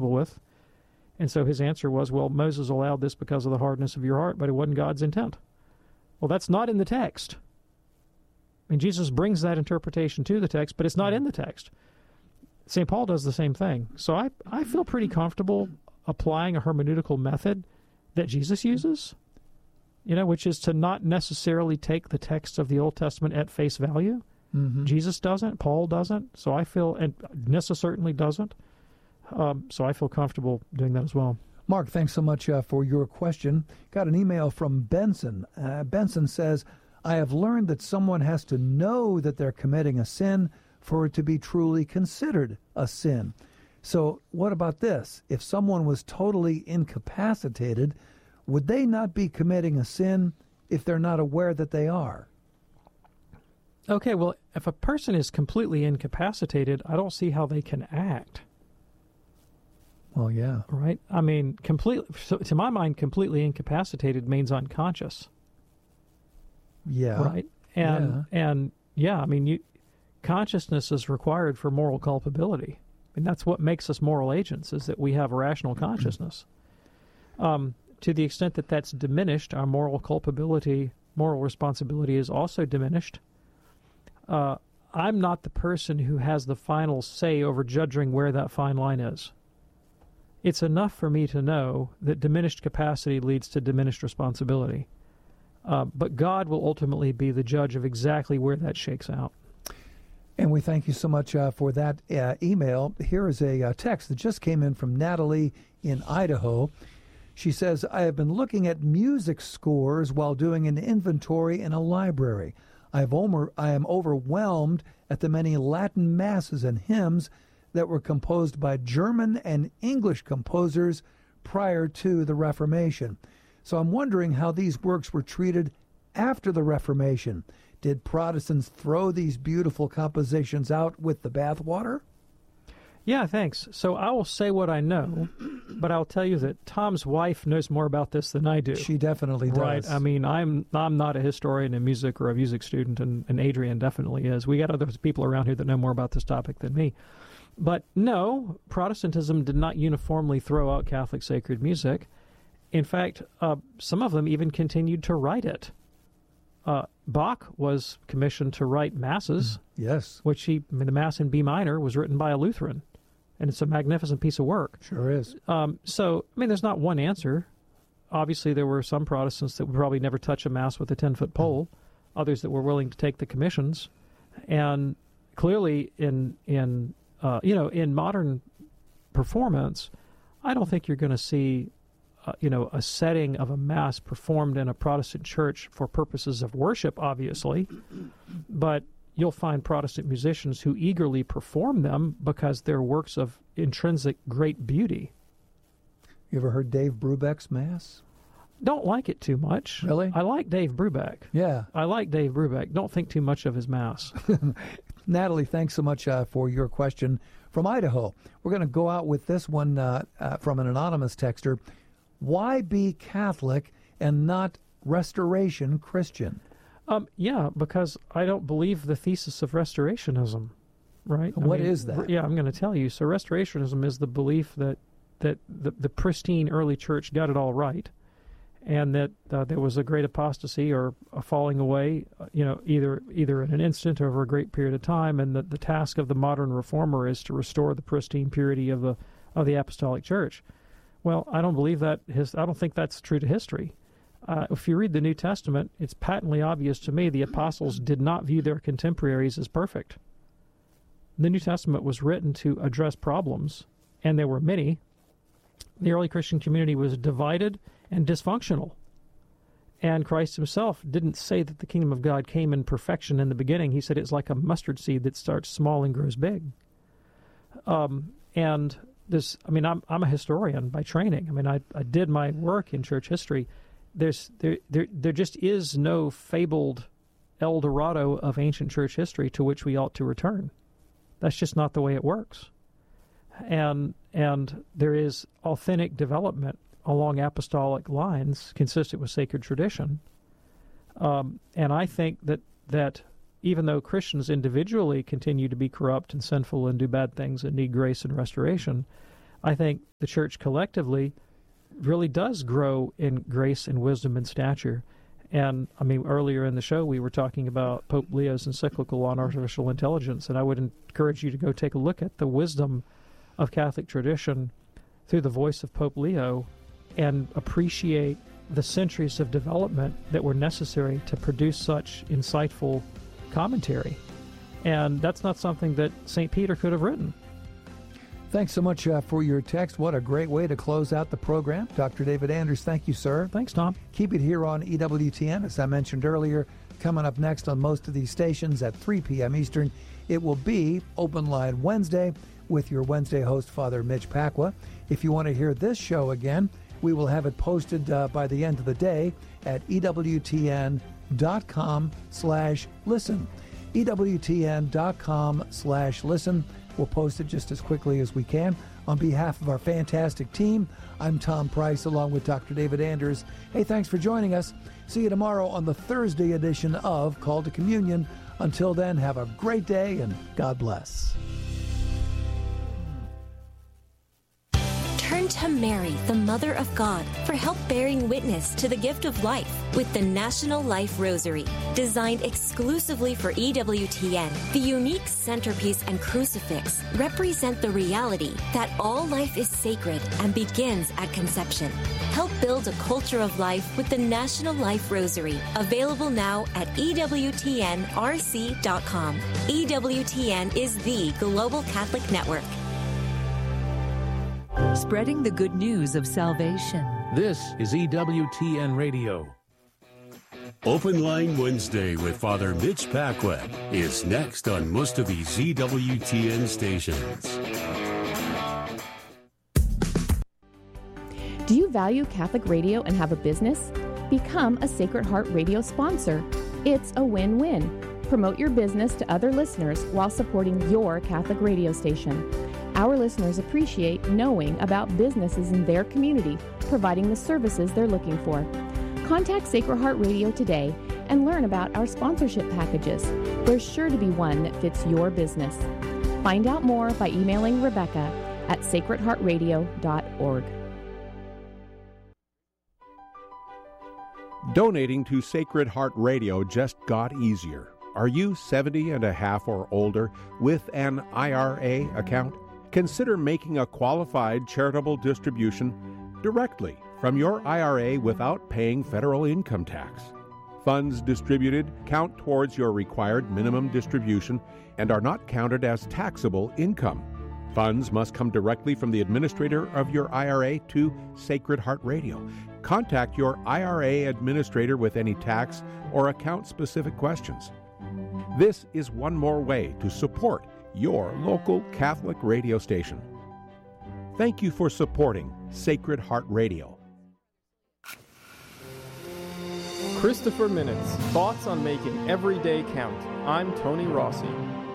comfortable with. And so his answer was, well, Moses allowed this because of the hardness of your heart, but it wasn't God's intent. Well, that's not in the text. I mean, Jesus brings that interpretation to the text, but it's not in the text. St. Paul does the same thing. So I feel pretty comfortable applying a hermeneutical method that Jesus uses, which is to not necessarily take the text of the Old Testament at face value. Mm-hmm. Jesus doesn't. Paul doesn't. So I feel, and Nyssa certainly doesn't. So I feel comfortable doing that as well. Mark, thanks so much for your question. Got an email from Benson. Benson says, I have learned that someone has to know that they're committing a sin for it to be truly considered a sin. So what about this? If someone was totally incapacitated, would they not be committing a sin if they're not aware that they are? Okay, well, if a person is completely incapacitated, I don't see how they can act. Well, yeah. Right? I mean, so to my mind, completely incapacitated means unconscious. Yeah. Right? And I mean, consciousness is required for moral culpability. I mean, that's what makes us moral agents, is that we have a rational consciousness. To the extent that that's diminished, our moral culpability, moral responsibility is also diminished. I'm not the person who has the final say over judging where that fine line is. It's enough for me to know that diminished capacity leads to diminished responsibility. But God will ultimately be the judge of exactly where that shakes out. And we thank you so much for that email. Here is a text that just came in from Natalie in Idaho. She says, I have been looking at music scores while doing an inventory in a library. I am overwhelmed at the many Latin masses and hymns that were composed by German and English composers prior to the Reformation. So I'm wondering how these works were treated after the Reformation. Did Protestants throw these beautiful compositions out with the bathwater? Yeah, thanks. So I will say what I know, but I'll tell you that Tom's wife knows more about this than I do. She definitely does. Right. I mean, I'm not a historian in music or a music student, and Adrian definitely is. We got other people around here that know more about this topic than me. But no, Protestantism did not uniformly throw out Catholic sacred music. In fact, some of them even continued to write it. Bach was commissioned to write masses. Yes. The Mass in B minor was written by a Lutheran, and it's a magnificent piece of work. Sure is. So, there's not one answer. Obviously, there were some Protestants that would probably never touch a Mass with a 10-foot pole, others that were willing to take the commissions. And clearly, in modern performance, I don't think you're going to see a setting of a Mass performed in a Protestant church for purposes of worship, obviously, but you'll find Protestant musicians who eagerly perform them because they're works of intrinsic great beauty. You ever heard Dave Brubeck's Mass? Don't like it too much. Really? I like Dave Brubeck. Yeah. I like Dave Brubeck. Don't think too much of his Mass. Natalie, thanks so much for your question from Idaho. We're going to go out with this one from an anonymous texter. Why be Catholic and not Restoration Christian? Because I don't believe the thesis of Restorationism, right? What is that? Yeah, I'm going to tell you. So Restorationism is the belief that the pristine early church got it all right, and that there was a great apostasy or a falling away, either in an instant or over a great period of time, and that the task of the modern reformer is to restore the pristine purity of the apostolic church. Well, I don't believe that. I don't think that's true to history. If you read the New Testament, it's patently obvious to me the apostles did not view their contemporaries as perfect. The New Testament was written to address problems, and there were many. The early Christian community was divided and dysfunctional. And Christ himself didn't say that the kingdom of God came in perfection in the beginning. He said it's like a mustard seed that starts small and grows big. And this, I'm a historian by training. I did my work in church history. There just is no fabled El Dorado of ancient church history to which we ought to return. That's just not the way it works. And there is authentic development along apostolic lines consistent with sacred tradition. And I think that even though Christians individually continue to be corrupt and sinful and do bad things and need grace and restoration, I think the church collectively really does grow in grace and wisdom and stature. And, I mean, earlier in the show we were talking about Pope Leo's encyclical on artificial intelligence, and I would encourage you to go take a look at the wisdom of Catholic tradition through the voice of Pope Leo and appreciate the centuries of development that were necessary to produce such insightful commentary. And that's not something that St. Peter could have written. Thanks so much for your text. What a great way to close out the program. Dr. David Anders, thank you, sir. Thanks, Tom. Keep it here on EWTN. As I mentioned earlier, coming up next on most of these stations at 3 p.m. Eastern, it will be Open Line Wednesday with your Wednesday host, Father Mitch Pacwa. If you want to hear this show again, we will have it posted by the end of the day at EWTN.com/listen. EWTN.com/listen. We'll post it just as quickly as we can. On behalf of our fantastic team, I'm Tom Price along with Dr. David Anders. Hey, thanks for joining us. See you tomorrow on the Thursday edition of Call to Communion. Until then, have a great day and God bless. Turn to Mary, the Mother of God, for help bearing witness to the gift of life with the National Life Rosary. Designed exclusively for EWTN, the unique centerpiece and crucifix represent the reality that all life is sacred and begins at conception. Help build a culture of life with the National Life Rosary, available now at EWTNRC.com. EWTN is the Global Catholic Network. Spreading the good news of salvation. This is EWTN Radio. Open Line Wednesday with Father Mitch Pacwa is next on most of these EWTN stations. Do you value Catholic radio and have a business? Become a Sacred Heart Radio sponsor. It's a win-win. Promote your business to other listeners while supporting your Catholic radio station. Our listeners appreciate knowing about businesses in their community providing the services they're looking for. Contact Sacred Heart Radio today and learn about our sponsorship packages. There's sure to be one that fits your business. Find out more by emailing Rebecca at sacredheartradio.org. Donating to Sacred Heart Radio just got easier. Are you 70 and a half or older with an IRA account? Consider making a qualified charitable distribution directly from your IRA without paying federal income tax. Funds distributed count towards your required minimum distribution and are not counted as taxable income. Funds must come directly from the administrator of your IRA to Sacred Heart Radio. Contact your IRA administrator with any tax or account-specific questions. This is one more way to support your local Catholic radio station. Thank you for supporting Sacred Heart Radio. Christopher Minutes, thoughts on making every day count. I'm Tony Rossi.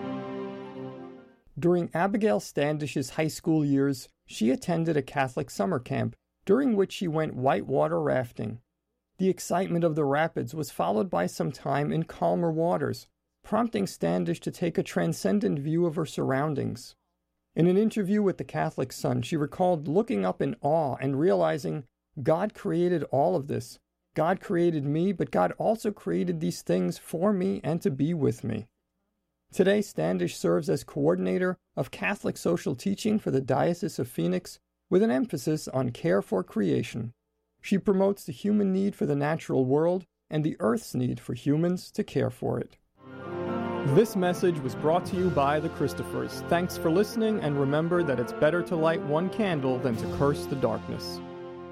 During Abigail Standish's high school years, she attended a Catholic summer camp, during which she went whitewater rafting. The excitement of the rapids was followed by some time in calmer waters, prompting Standish to take a transcendent view of her surroundings. In an interview with the Catholic Sun, she recalled looking up in awe and realizing, God created all of this. God created me, but God also created these things for me and to be with me. Today, Standish serves as coordinator of Catholic social teaching for the Diocese of Phoenix, with an emphasis on care for creation. She promotes the human need for the natural world and the earth's need for humans to care for it. This message was brought to you by the Christophers. Thanks for listening, and remember that it's better to light one candle than to curse the darkness.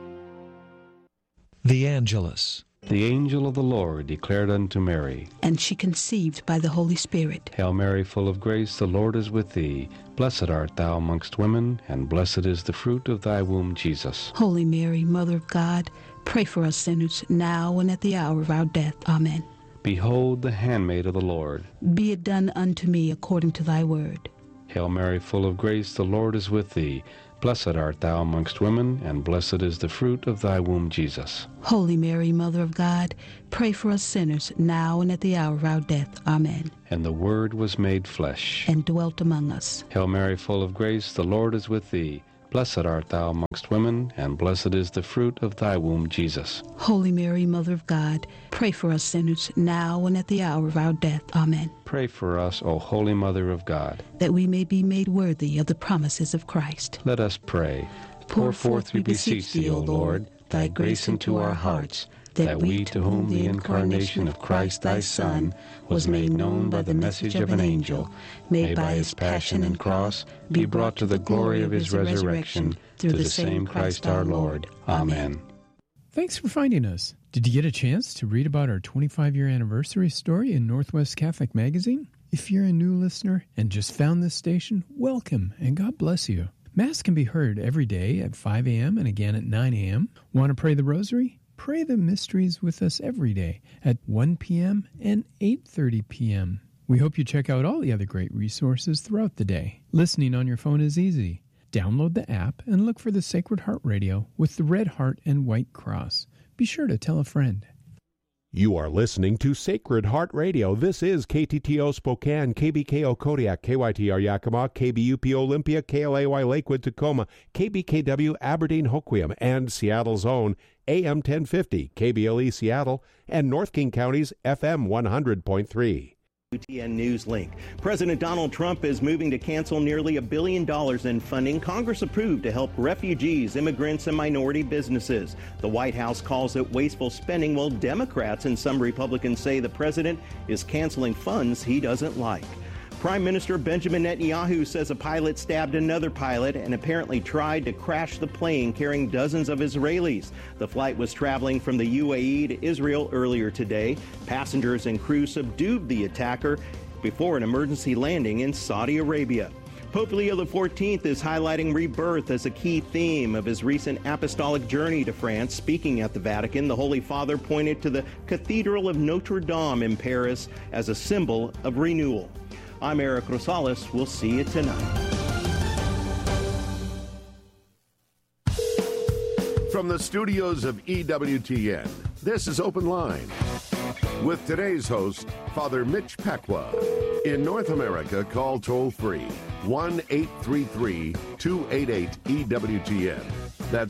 The Angelus. The angel of the Lord declared unto Mary, and she conceived by the Holy Spirit. Hail Mary, full of grace, the Lord is with thee. Blessed art thou amongst women, and blessed is the fruit of thy womb, Jesus. Holy Mary, Mother of God, pray for us sinners, now and at the hour of our death. Amen. Behold the handmaid of the Lord. Be it done unto me according to thy word. Hail Mary, full of grace, the Lord is with thee. Blessed art thou amongst women, and blessed is the fruit of thy womb, Jesus. Holy Mary, Mother of God, pray for us sinners, now and at the hour of our death. Amen. And the Word was made flesh, and dwelt among us. Hail Mary, full of grace, the Lord is with thee. Blessed art thou amongst women, and blessed is the fruit of thy womb, Jesus. Holy Mary, Mother of God, pray for us sinners, now and at the hour of our death. Amen. Pray for us, O Holy Mother of God, that we may be made worthy of the promises of Christ. Let us pray. Pour forth, we beseech thee, O Lord, thy grace into our hearts, that we, to whom the incarnation of Christ thy Son was made known by the message of an angel, may by his passion and cross be brought to the glory of his resurrection, through the same Christ our Lord. Amen. Thanks for finding us. Did you get a chance to read about our 25-year anniversary story in Northwest Catholic Magazine? If you're a new listener and just found this station, welcome and God bless you. Mass can be heard every day at 5 a.m. and again at 9 a.m. Want to pray the rosary? Pray the mysteries with us every day at 1 p.m. and 8:30 p.m. We hope you check out all the other great resources throughout the day. Listening on your phone is easy. Download the app and look for the Sacred Heart Radio with the red heart and white cross. Be sure to tell a friend. You are listening to Sacred Heart Radio. This is KTTO Spokane, KBKO Kodiak, KYTR Yakima, KBUP Olympia, KLAY Lakewood Tacoma, KBKW Aberdeen Hoquiam, and Seattle's own AM 1050, KBLE Seattle, and North King County's FM 100.3. WTN News Link. President Donald Trump is moving to cancel nearly $1 billion in funding Congress approved to help refugees, immigrants, and minority businesses. The White House calls it wasteful spending, while Democrats and some Republicans say the president is canceling funds he doesn't like. Prime Minister Benjamin Netanyahu says a pilot stabbed another pilot and apparently tried to crash the plane carrying dozens of Israelis. The flight was traveling from the UAE to Israel earlier today. Passengers and crew subdued the attacker before an emergency landing in Saudi Arabia. Pope Leo XIV is highlighting rebirth as a key theme of his recent apostolic journey to France. Speaking at the Vatican, the Holy Father pointed to the Cathedral of Notre Dame in Paris as a symbol of renewal. I'm Eric Rosales. We'll see you tonight. From the studios of EWTN, this is Open Line with today's host, Father Mitch Pacwa. In North America, call toll-free 1-833-288-EWTN. That's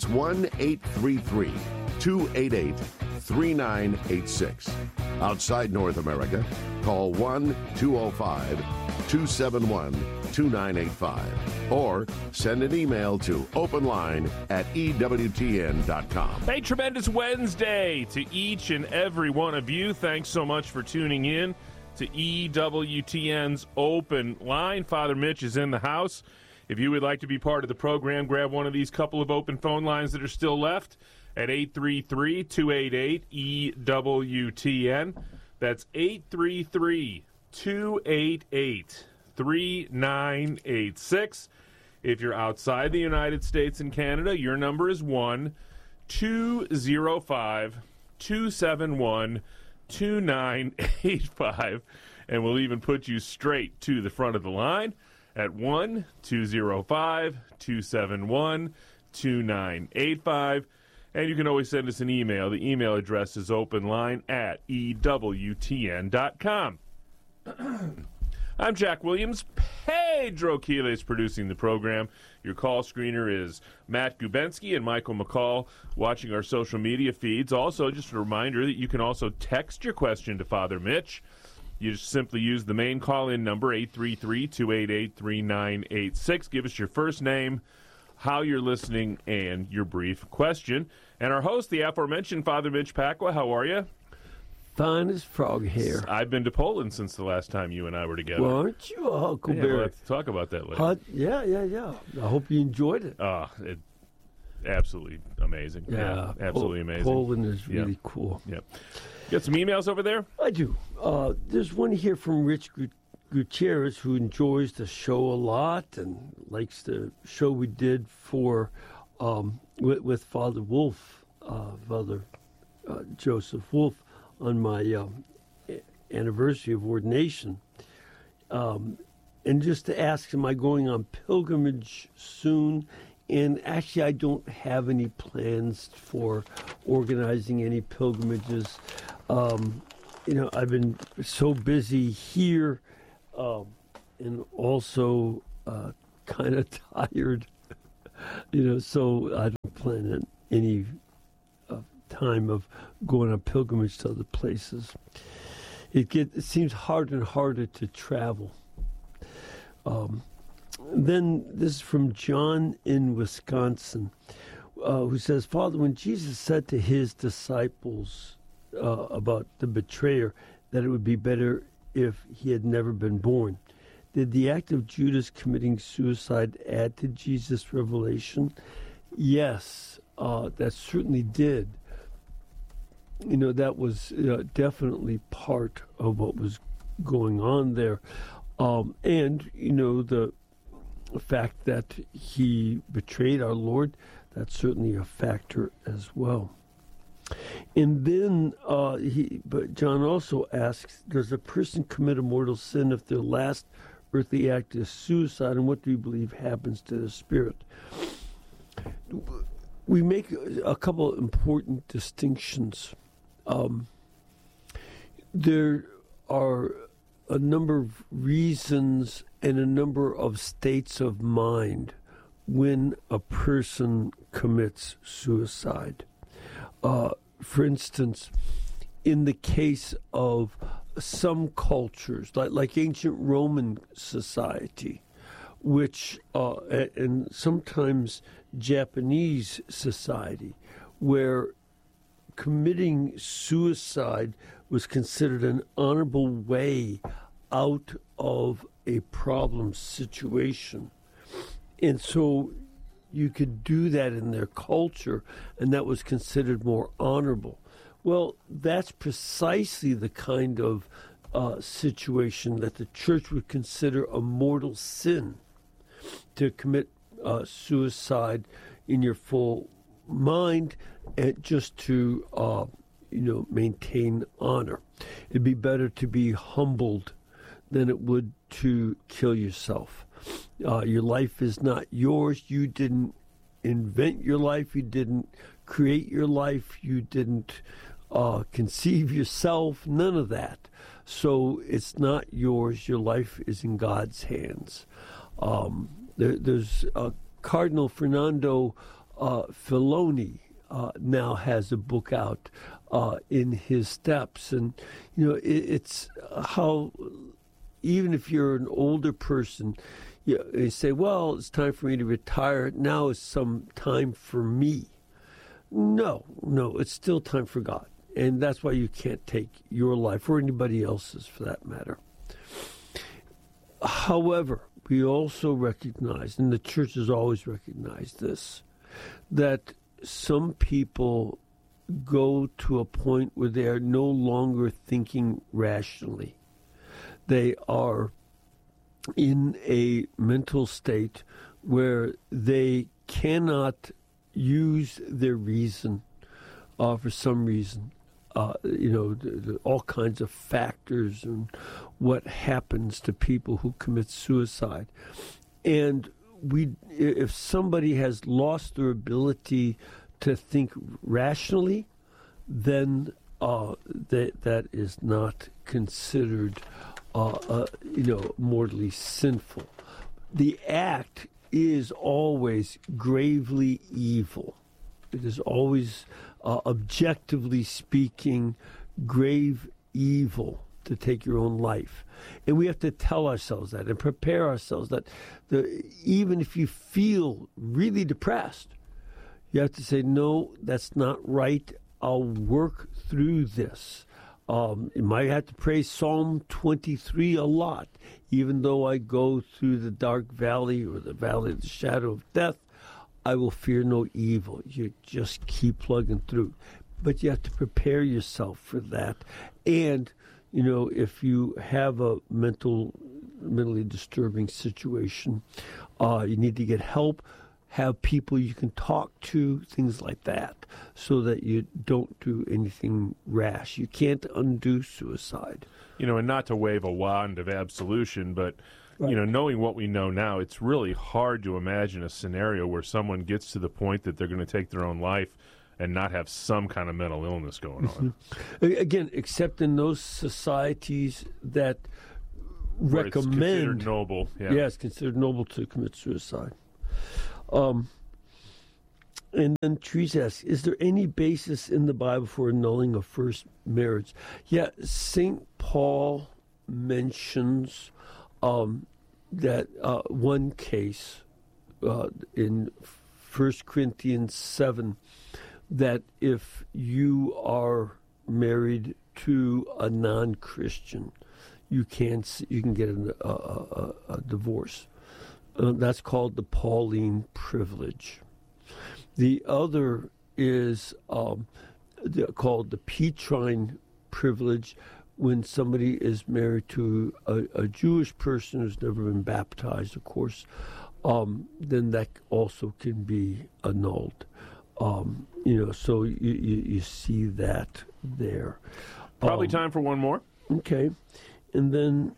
1-833-288-3986. Outside North America, call 1-205-271-2985 or send an email to openline@ewtn.com. Hey, tremendous Wednesday to each and every one of you. Thanks so much for tuning in to EWTN's Open Line. Father Mitch is in the house. If you would like to be part of the program, grab one of these couple of open phone lines that are still left at 833-288-EWTN. That's 833-288-3986. If you're outside the United States and Canada, your number is 1-205-271-2985. And we'll even put you straight to the front of the line at 1-205-271-2985. And you can always send us an email. The email address is openline@ewtn.com. I'm Jack Williams. Pedro Quiles producing the program. Your call screener is Matt Gubensky and Michael McCall watching our social media feeds. Also, just a reminder that you can also text your question to Father Mitch. You just simply use the main call-in number, 833-288-3986. Give us your first name, how you're listening, and your brief question. And our host, the aforementioned Father Mitch Pacwa, how are you? Fine as frog hair. I've been to Poland since the last time you and I were together. Well, aren't you a Huckleberry? We'll have to talk about that later. Yeah. I hope you enjoyed it. Absolutely amazing. Yeah, absolutely amazing. Poland is really cool. Yep. You got some emails over there? I do. There's one here from Rich Gutierrez, who enjoys the show a lot and likes the show we did for with Father Wolf, Father Joseph Wolf, on my anniversary of ordination. And just to ask, am I going on pilgrimage soon? And actually, I don't have any plans for organizing any pilgrimages. I've been so busy here and also kind of tired So I don't plan on any time of going on pilgrimage to other places. It seems harder and harder to travel. Then this is from John in Wisconsin, who says, Father, when Jesus said to his disciples about the betrayer that it would be better if he had never been born, did the act of Judas committing suicide add to Jesus' revelation? Yes, that certainly did. That was definitely part of what was going on there. And the fact that he betrayed our Lord, that's certainly a factor as well. And then but John also asks, does a person commit a mortal sin if their last earthly act is suicide, and what do you believe happens to the spirit? We make a couple of important distinctions. There are a number of reasons and a number of states of mind when a person commits suicide. For instance, in the case of some cultures, like ancient Roman society, which and sometimes Japanese society, where committing suicide was considered an honorable way out of a problem situation. And so you could do that in their culture, and that was considered more honorable. Well, that's precisely the kind of situation that the church would consider a mortal sin, to commit suicide in your full mind, and just to maintain honor. It'd be better to be humbled than it would to kill yourself. Your life is not yours. You didn't invent your life. You didn't create your life. You didn't conceive yourself. None of that. So it's not yours. Your life is in God's hands. There's Cardinal Fernando Filoni now has a book out, In His Steps, and it's how even if you're an older person, you say, well, it's time for me to retire. Now is some time for me. No, it's still time for God. And that's why you can't take your life or anybody else's for that matter. However, we also recognize, and the church has always recognized this, that some people go to a point where they are no longer thinking rationally. They are in a mental state where they cannot use their reason for some reason. All kinds of factors and what happens to people who commit suicide. And if somebody has lost their ability to think rationally, then that is not considered mortally sinful. The act is always gravely evil. It is always, objectively speaking, grave evil to take your own life. And we have to tell ourselves that and prepare ourselves that even if you feel really depressed, you have to say, no, that's not right. I'll work through this. You might have to pray Psalm 23 a lot. Even though I go through the dark valley or the valley of the shadow of death, I will fear no evil. You just keep plugging through. But you have to prepare yourself for that. And, if you have a mentally disturbing situation, you need to get help. Have people you can talk to, things like that, so that you don't do anything rash. You can't undo suicide. And not to wave a wand of absolution, but, right. Knowing what we know now, it's really hard to imagine a scenario where someone gets to the point that they're going to take their own life and not have some kind of mental illness going on. Again, except in those societies that recommend... It's considered noble. Yeah. It's considered noble to commit suicide. And then Teresa asks, is there any basis in the Bible for annulling a first marriage? Yeah, St. Paul mentions that one case in 1 Corinthians 7, that if you are married to a non-Christian, you can get a divorce. That's called the Pauline privilege. The other is called the Petrine privilege, when somebody is married to a Jewish person who's never been baptized, of course, then that also can be annulled. So you see that there. Probably time for one more. Okay. And then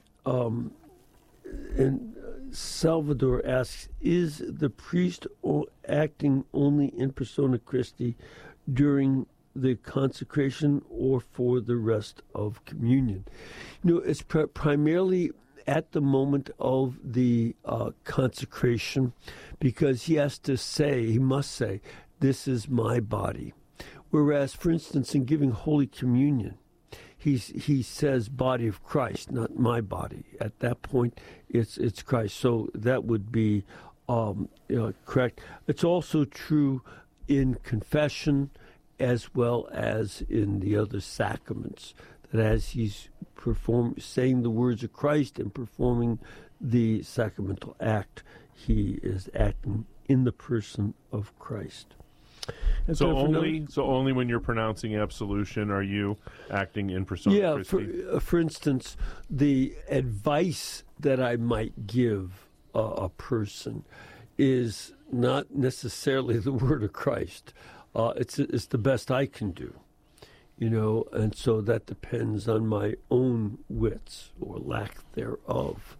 Salvador asks, is the priest acting only in persona Christi during the consecration or for the rest of communion? It's primarily at the moment of the consecration, because he must say, this is my body. Whereas, for instance, in giving Holy Communion, he says body of Christ, not my body. At that point, it's Christ. So that would be correct. It's also true in confession as well as in the other sacraments, that as he's saying the words of Christ and performing the sacramental act, he is acting in the person of Christ. So only when you're pronouncing absolution are you acting in persona Christi? For instance, the advice that I might give a person is not necessarily the word of Christ. It's the best I can do, and so that depends on my own wits or lack thereof.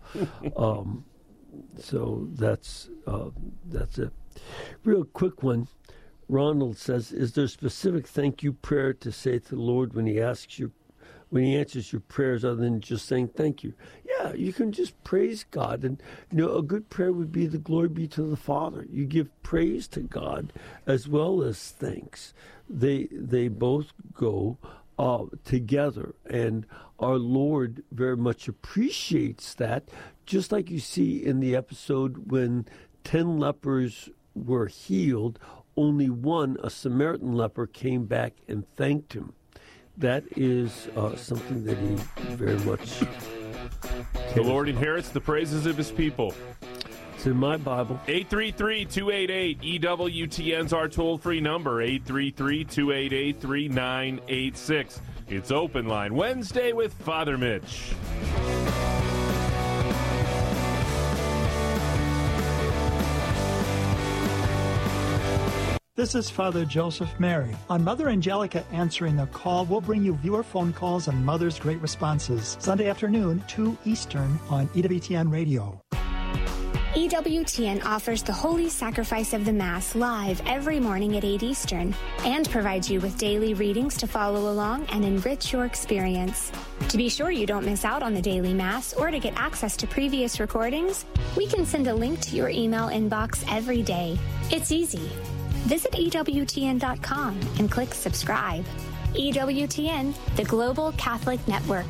So that's it. Real quick one. Ronald says, is there a specific thank you prayer to say to the Lord when he answers your prayers, other than just saying thank you? Yeah, you can just praise God. And, a good prayer would be the glory be to the Father. You give praise to God as well as thanks. They both go together. And our Lord very much appreciates that, just like you see in the episode when 10 lepers were healed. Only one, a Samaritan leper, came back and thanked him. That is something that he very much... The Lord inherits the praises of his people. It's in my Bible. 833-288-EWTN's our toll-free number, 833-288-3986. It's Open Line Wednesday with Father Mitch. This is Father Joseph Mary. On Mother Angelica Answering the Call, we'll bring you viewer phone calls on Mother's Great Responses. Sunday afternoon, 2 Eastern on EWTN Radio. EWTN offers the Holy Sacrifice of the Mass live every morning at 8 Eastern and provides you with daily readings to follow along and enrich your experience. To be sure you don't miss out on the daily Mass or to get access to previous recordings, we can send a link to your email inbox every day. It's easy. Visit EWTN.com and click subscribe. EWTN, the Global Catholic Network.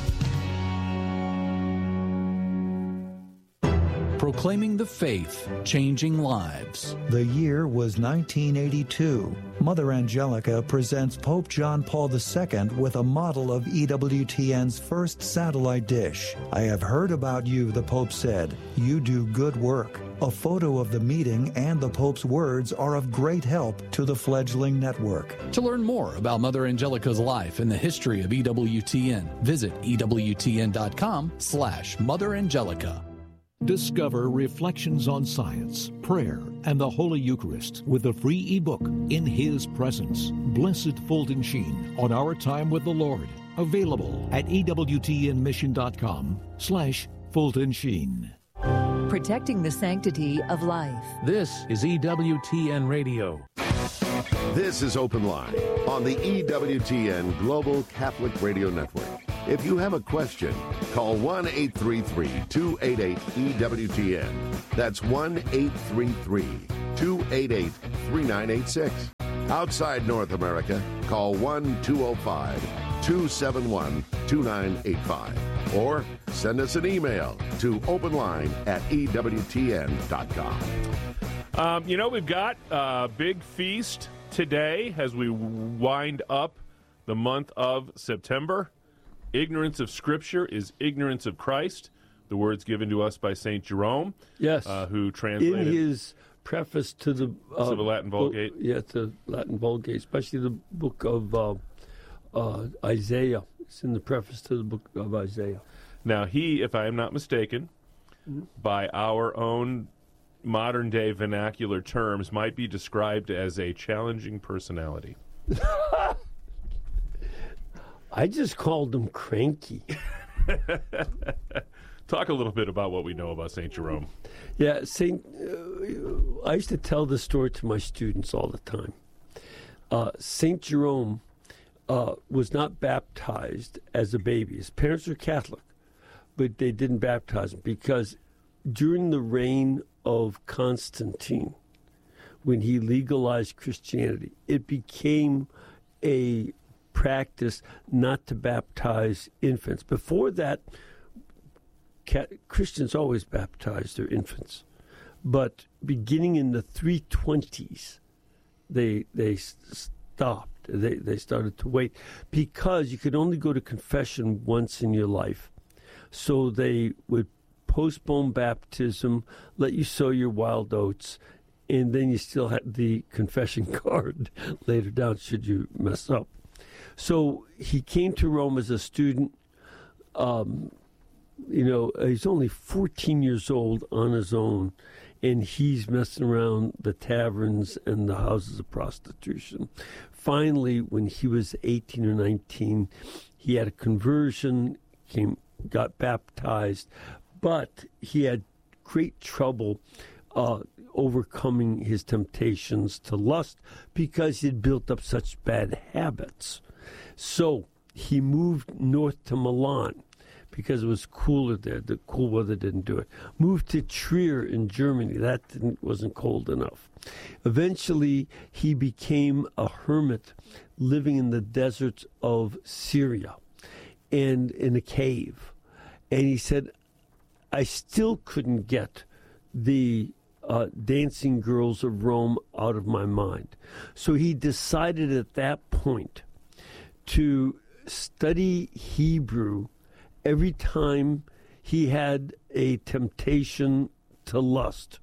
Proclaiming the faith, changing lives. The year was 1982. Mother Angelica presents Pope John Paul II with a model of EWTN's first satellite dish. I have heard about you, the Pope said. You do good work. A photo of the meeting and the Pope's words are of great help to the fledgling network. To learn more about Mother Angelica's life and the history of EWTN, visit EWTN.com/Mother Angelica. Discover Reflections on Science, Prayer, and the Holy Eucharist with a free ebook, In His Presence, Blessed Fulton Sheen on Our Time with the Lord. Available at EWTNmission.com/Fulton Sheen. Protecting the sanctity of life. This is EWTN Radio. This is Open Line on the EWTN Global Catholic Radio Network. If you have a question, call 1-833-288-EWTN. That's 1-833-288-EWTN. 288-3986. Outside North America, call 1-205-271-2985 or send us an email to openline@ewtn.com. We've got a big feast today as we wind up the month of September. Ignorance of Scripture is ignorance of Christ. The words given to us by St. Jerome, yes, who translated in his preface to the Latin Vulgate. The Latin Vulgate, especially the book of Isaiah. It's in the preface to the book of Isaiah. Now, he, if I am not mistaken, by our own modern-day vernacular terms, might be described as a challenging personality. I just called him cranky. Talk a little bit about what we know about St. Jerome. Yeah, I used to tell this story to my students all the time. St. Jerome was not baptized as a baby. His parents were Catholic, but they didn't baptize him because during the reign of Constantine, when he legalized Christianity, it became a practice not to baptize infants. Before that, Christians always baptized their infants. But beginning in the 320s, they stopped. They started to wait because you could only go to confession once in your life. So they would postpone baptism, let you sow your wild oats, and then you still had the confession card later down should you mess up. So he came to Rome as a student. He's only 14 years old on his own, and he's messing around the taverns and the houses of prostitution. Finally, when he was 18 or 19, he had a conversion, got baptized, but he had great trouble overcoming his temptations to lust because he'd built up such bad habits. So he moved north to Milan because it was cooler there. The cool weather didn't do it. Moved to Trier in Germany. That wasn't cold enough. Eventually, he became a hermit living in the deserts of Syria and in a cave. And he said, I still couldn't get the dancing girls of Rome out of my mind. So he decided at that point to study Hebrew every time he had a temptation to lust.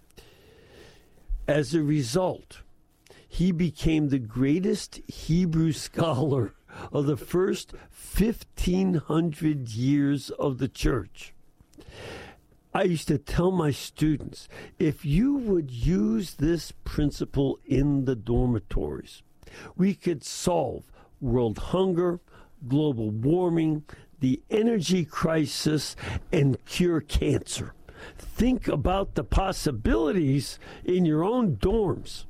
As a result, he became the greatest Hebrew scholar of the first 1,500 years of the church. I used to tell my students, if you would use this principle in the dormitories, we could solve world hunger, global warming, the energy crisis, and cure cancer. Think about the possibilities in your own dorms.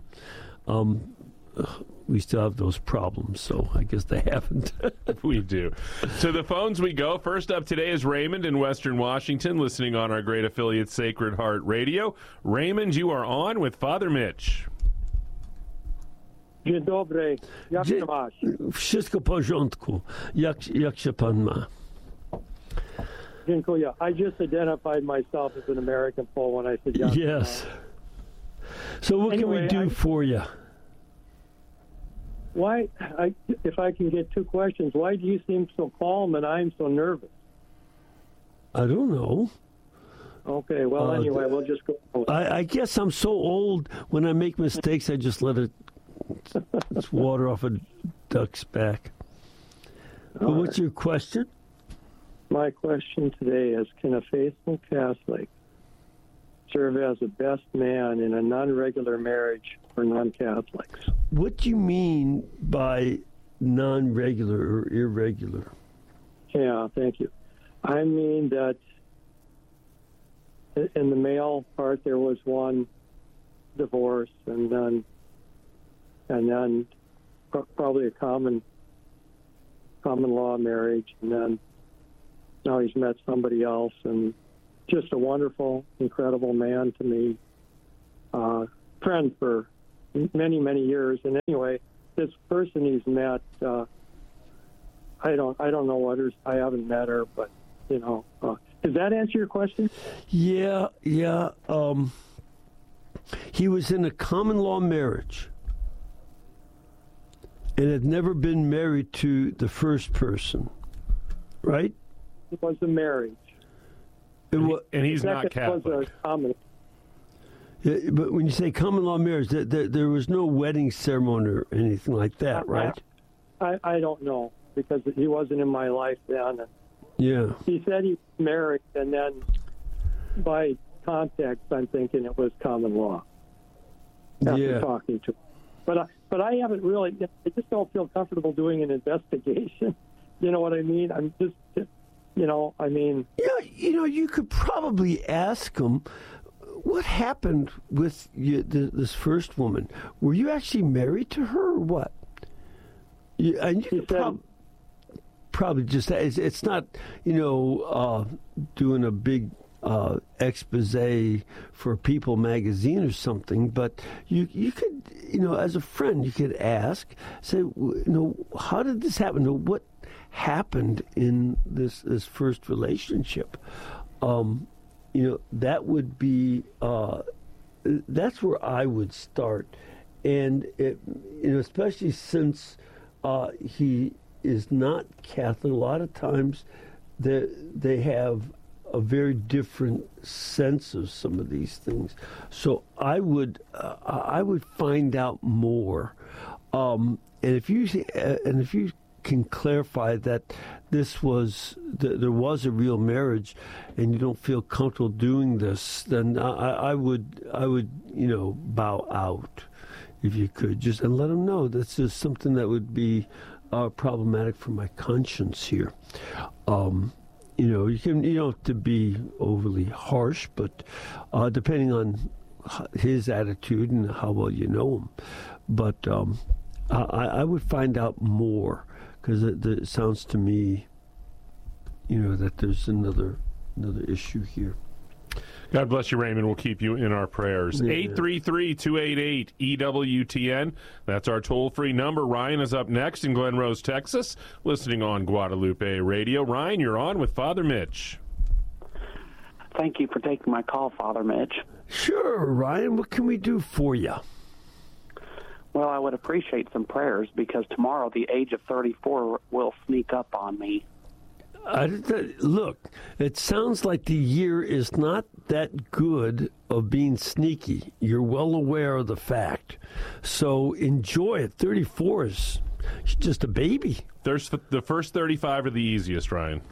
We still have those problems, so I guess they haven't. We do. To the phones we go. First up today is Raymond in Western Washington, listening on our great affiliate Sacred Heart Radio. Raymond, you are on with Father Mitch. Dzień dobry. Jak się masz? Wszystko w porządku. Jak się pan ma? Dziękuję. I just identified myself as an American Pole when I said yes. Yes. So what can we do for you? Why, if I can get two questions, why do you seem so calm and I'm so nervous? I don't know. Okay, well, anyway, we'll just go. I guess I'm so old, when I make mistakes, I just let it's water off a duck's back. But what's your question? My question today is, can a faithful Catholic serve as a best man in a non-regular marriage for non-Catholics? What do you mean by non-regular or irregular? Yeah, thank you. I mean that in the male part there was one divorce and then probably a common law marriage, and then now he's met somebody else, and just a wonderful, incredible man to me. friend for many, many years. And anyway, this person he's met, I don't know what her. I haven't met her, but does that answer your question? Yeah. He was in a common law marriage and had never been married to the first person, right? It was a marriage. And he's not Catholic. Was a common. Yeah, but when you say common law marriage, there was no wedding ceremony or anything like that, right? I don't know, because he wasn't in my life then. And yeah. He said he was married, and then by context, I'm thinking it was common law. After talking to him. But I haven't really, I just don't feel comfortable doing an investigation. You know what I mean? I'm just, I mean. Yeah, you could probably ask him, what happened with this first woman? Were you actually married to her or what? And you could probably just, it's not, doing a big expose for People magazine or something, but you could, as a friend, you could ask, say, how did this happen? What happened in this first relationship? That would be, that's where I would start. And, especially since he is not Catholic, a lot of times they have a very different sense of some of these things. So I would find out more. And if you can clarify that there was a real marriage, and you don't feel comfortable doing this, then I would bow out if you could, and let them know this is something that would be problematic for my conscience here. You don't have to be overly harsh, but depending on his attitude and how well you know him. But I would find out more, because it sounds to me, that there's another issue here. God bless you, Raymond. We'll keep you in our prayers. 833-288-EWTN. That's our toll-free number. Ryan is up next in Glen Rose, Texas, listening on Guadalupe Radio. Ryan, you're on with Father Mitch. Thank you for taking my call, Father Mitch. Sure, Ryan. What can we do for you? Well, I would appreciate some prayers, because tomorrow the age of 34 will sneak up on me. Look, it sounds like the year is not that good of being sneaky. You're well aware of the fact. So enjoy it. 34 is just a baby. There's the first 35 are the easiest, Ryan.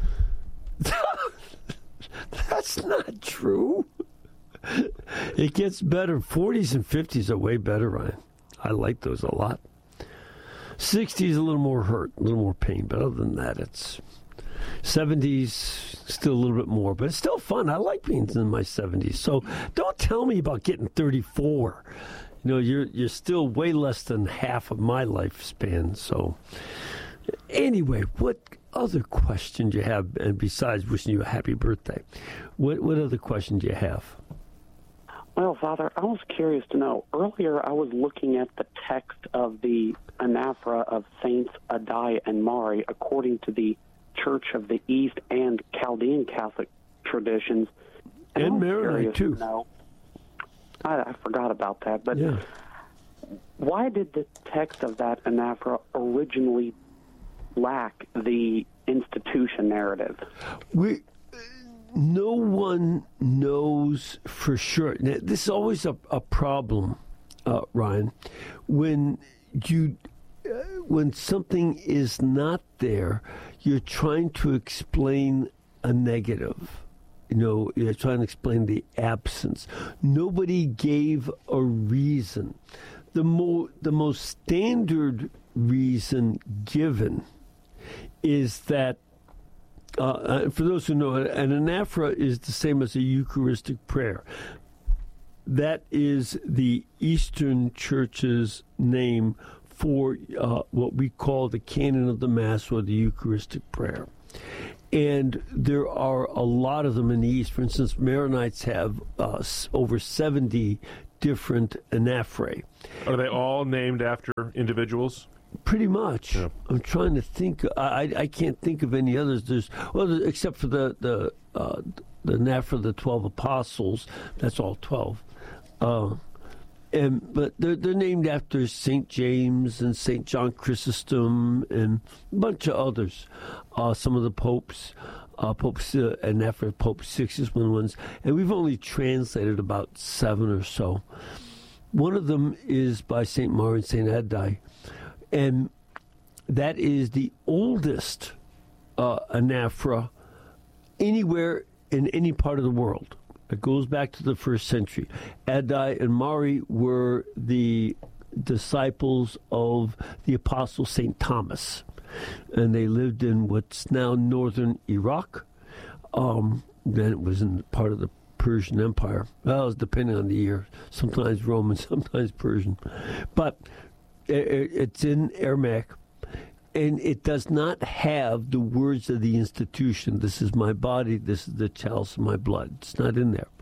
That's not true. It gets better. 40s and 50s are way better, Ryan. I like those a lot. 60s a little more hurt, a little more pain, but other than that, it's 70s still a little bit more, but it's still fun. I like being in my 70s. So don't tell me about getting 34. You're still way less than half of my lifespan. So anyway, what other question do you have? And besides wishing you a happy birthday, what other question do you have? Well, Father, I was curious to know. Earlier, I was looking at the text of the anaphora of Saints Adai and Mari according to the Church of the East and Chaldean Catholic traditions. And Maronite, too. I forgot about that. But why did the text of that anaphora originally lack the institution narrative? No one knows for sure. Now, this is always a problem, Ryan. When something is not there, you're trying to explain a negative. You're trying to explain the absence. Nobody gave a reason. The most standard reason given is that, for those who know, an anaphora is the same as a Eucharistic prayer. That is the Eastern Church's name for what we call the canon of the Mass, or the Eucharistic prayer. And there are a lot of them in the East. For instance, Maronites have over 70 different anaphora. Are they all named after individuals? Pretty much. Yeah. I'm trying to think. I can't think of any others. Except for the anaphora, the 12 apostles. That's all 12. But they're named after St. James and St. John Chrysostom and a bunch of others. Some of the popes. Anaphora, Pope Sixtus, one of the ones. And we've only translated about 7 or so. One of them is by St. Mari and St. Addai. And that is the oldest anaphora anywhere in any part of the world. It goes back to the 1st century. Addai and Mari were the disciples of the apostle St. Thomas. And they lived in what's now northern Iraq. Then it was in part of the Persian Empire. Well, it was depending on the year. Sometimes Roman, sometimes Persian. But it's in Aramaic. And it does not have the words of the institution. This is my body. This is the chalice of my blood. It's not in there.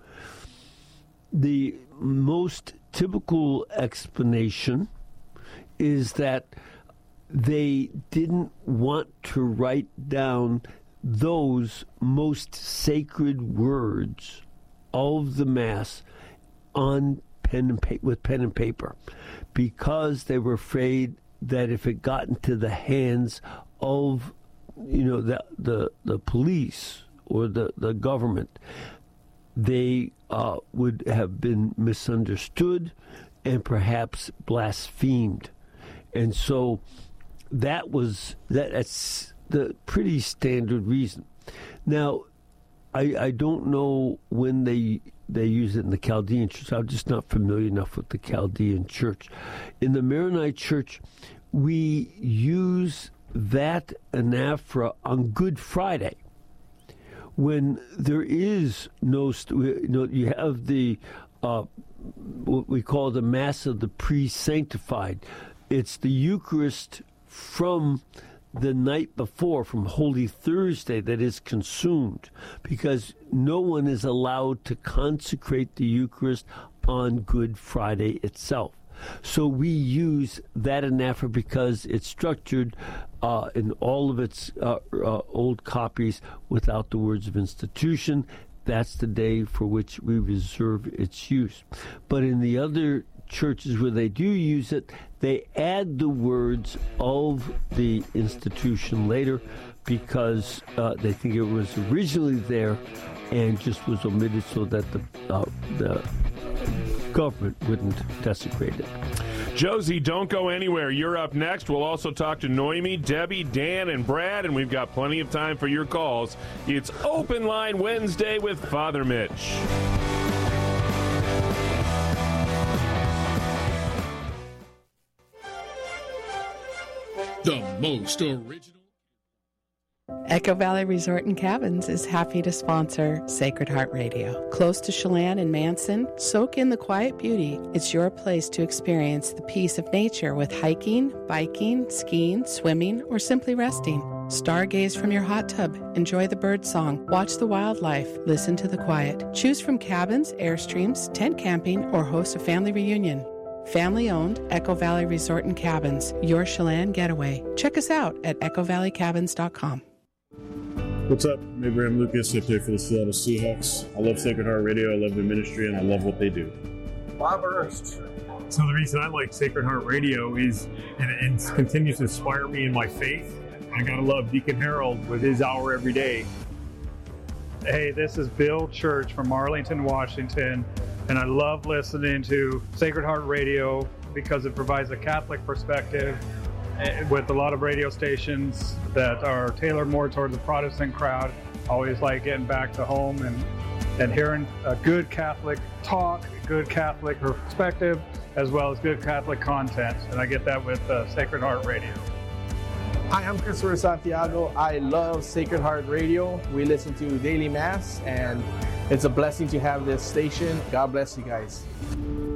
The most typical explanation is that they didn't want to write down those most sacred words of the Mass on with pen and paper, because they were afraid that if it got into the hands of the police or the government, they would have been misunderstood and perhaps blasphemed. And so that's the pretty standard reason. Now, I don't know when they use it in the Chaldean church. I'm just not familiar enough with the Chaldean church. In the Maronite church, we use that anaphora on Good Friday, when there is no, you have the what we call the Mass of the Pre-Sanctified. It's the Eucharist from the night before, from Holy Thursday, that is consumed, because no one is allowed to consecrate the Eucharist on Good Friday itself. So we use that anaphora because it's structured in all of its old copies without the words of institution. That's the day for which we reserve its use. But in the other churches where they do use it, they add the words of the institution later, because they think it was originally there and just was omitted so that the government wouldn't desecrate it. Josie, don't go anywhere. You're up next. We'll also talk to Noemi, Debbie, Dan, and Brad, and we've got plenty of time for your calls. It's Open Line Wednesday with Father Mitch. The most original. Echo Valley Resort and Cabins is happy to sponsor Sacred Heart Radio. Close to Chelan and Manson, soak in the quiet beauty. It's your place to experience the peace of nature with hiking, biking, skiing, swimming, or simply resting. Stargaze from your hot tub, enjoy the bird song, watch the wildlife, listen to the quiet. Choose from cabins, airstreams, tent camping, or host a family reunion. Family-owned Echo Valley Resort and Cabins, your Chelan getaway. Check us out at echovalleycabins.com. What's up? I'm Abraham Lucas. I play for the Seattle Seahawks. I love Sacred Heart Radio. I love the ministry, and I love what they do. Bob Ernst. So the reason I like Sacred Heart Radio is it continues to inspire me in my faith. I gotta love Deacon Harold with his hour every day. Hey, this is Bill Church from Arlington, Washington, and I love listening to Sacred Heart Radio because it provides a Catholic perspective with a lot of radio stations that are tailored more toward the Protestant crowd. Always like getting back to home and hearing a good Catholic talk, good Catholic perspective, as well as good Catholic content. And I get that with Sacred Heart Radio. Hi, I'm Christopher Santiago. I love Sacred Heart Radio. We listen to Daily Mass, and it's a blessing to have this station. God bless you guys.